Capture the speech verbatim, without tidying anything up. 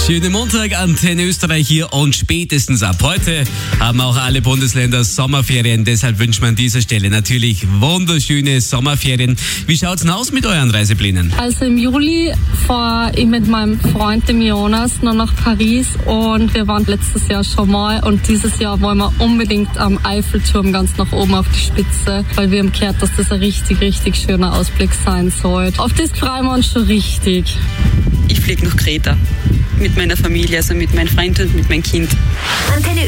Schönen Montag, Antenne Österreich hier und spätestens ab heute haben auch alle Bundesländer Sommerferien. Deshalb wünscht man an dieser Stelle natürlich wunderschöne Sommerferien. Wie schaut's denn aus mit euren Reiseplänen? Also im Juli fahre ich mit meinem Freund dem Jonas noch nach Paris und wir waren letztes Jahr schon mal und dieses Jahr wollen wir unbedingt am Eiffelturm ganz nach oben auf die Spitze, weil wir haben gehört, dass das ein richtig, richtig schöner Ausblick sein soll. Auf das freuen wir uns schon richtig. Ich fliege nach Kreta mit meiner Familie, also mit meinem Freund und mit meinem Kind. Antenne